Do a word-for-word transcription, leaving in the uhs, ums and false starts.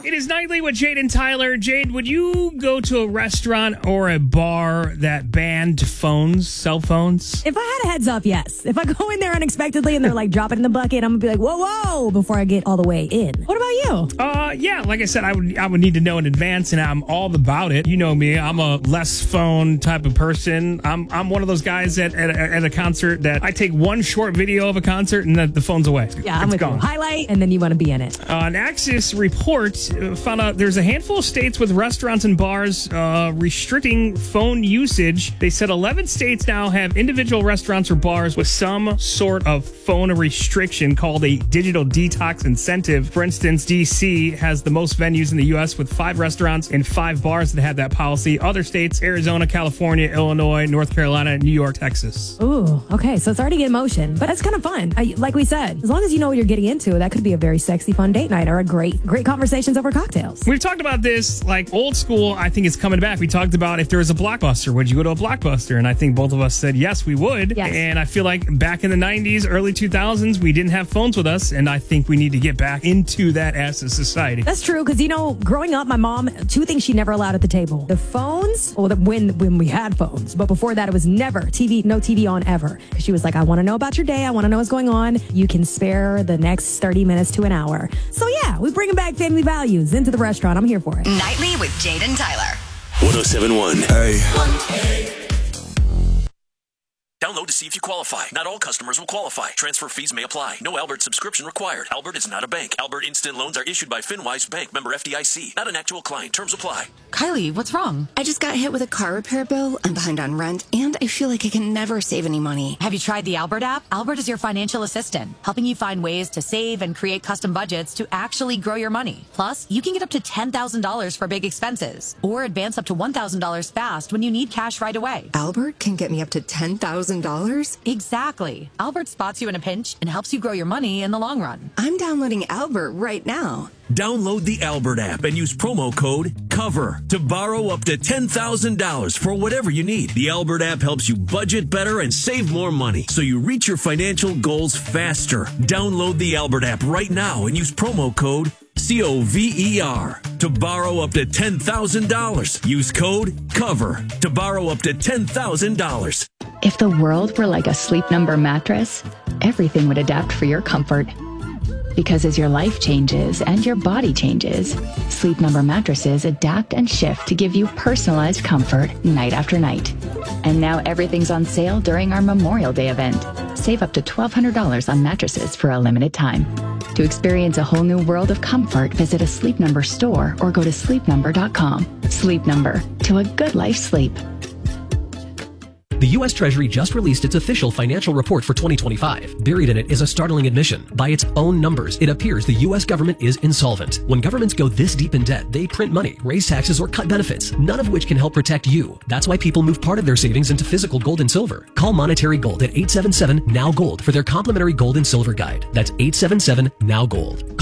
It is Nightly with Jade and Tyler. Jade, would you go to a restaurant or a bar that banned phones, cell phones? If I had a heads up, yes. If I go in there unexpectedly and they're like, drop it in the bucket, I'm going to be like, whoa, whoa, before I get all the way in. What about you? Uh, yeah, like I said, I would I would need to know in advance, and I'm all about it. You know me, I'm a less phone type of person. I'm I'm one of those guys at, at, at a concert that I take one short video of a concert and the, the phone's away. Yeah, it's I'm with gone. you. Highlight, and then you want to be in it. Uh, an Axis report found out there's a handful of states with restaurants and bars uh, restricting phone usage. They said eleven states now have individual restaurants or bars with some sort of phone restriction called a digital detox incentive. For instance, D C has the most venues in the U S with five restaurants and five bars that have that policy. Other states, Arizona, California, Illinois, North Carolina, New York, Texas. Ooh, okay, so it's already in motion, but that's kind of fun. I, like we said, as long as you know what you're getting into, that could be a very sexy, fun date night or a great, great conversations over cocktails. We've talked about this, like old school, I think it's coming back. We talked about if there was a Blockbuster, would you go to a Blockbuster? And I think both of us said, yes, we would. Yes. And I feel like back in the nineties, early two thousands, we didn't have phones with us. And I think we need to get back into that as a society. That's true, because, you know, growing up, my mom, two things she never allowed at the table. The phones, or the, when, when we had phones. But before that, it was never T V, no T V on ever. She was like, I want to know about your day. I want to know what's going on. You can spare the next thirty minutes to an hour. So yeah, we're bringing back family values into the restaurant. I'm here for it. Nightly with Jade and Tyler. one oh seven point one. Hey. Download to see if you qualify. Not all customers will qualify. Transfer fees may apply. No Albert subscription required. Albert is not a bank. Albert Instant Loans are issued by FinWise Bank, member F D I C. Not an actual client. Terms apply. Kylie, what's wrong? I just got hit with a car repair bill. I'm behind on rent, and I feel like I can never save any money. Have you tried the Albert app? Albert is your financial assistant, helping you find ways to save and create custom budgets to actually grow your money. Plus, you can get up to ten thousand dollars for big expenses, or advance up to one thousand dollars fast when you need cash right away. Albert can get me up to ten thousand dollars? Exactly. Albert spots you in a pinch and helps you grow your money in the long run. I'm downloading Albert right now. Download the Albert app and use promo code COVER to borrow up to ten thousand dollars for whatever you need. The Albert app helps you budget better and save more money so you reach your financial goals faster. Download the Albert app right now and use promo code C O V E R to borrow up to ten thousand dollars. Use code COVER to borrow up to ten thousand dollars. If the world were like a Sleep Number mattress, everything would adapt for your comfort. Because as your life changes and your body changes, Sleep Number mattresses adapt and shift to give you personalized comfort night after night. And now everything's on sale during our Memorial Day event. Save up to twelve hundred dollars on mattresses for a limited time. To experience a whole new world of comfort, visit a Sleep Number store or go to sleep number dot com. Sleep Number, to a good life sleep. The U S Treasury just released its official financial report for twenty twenty-five. Buried in it is a startling admission. By its own numbers, it appears the U S government is insolvent. When governments go this deep in debt, they print money, raise taxes, or cut benefits, none of which can help protect you. That's why people move part of their savings into physical gold and silver. Call Monetary Gold at eight seven seven, N O W Gold for their complimentary gold and silver guide. That's eight seven seven, N O W Gold.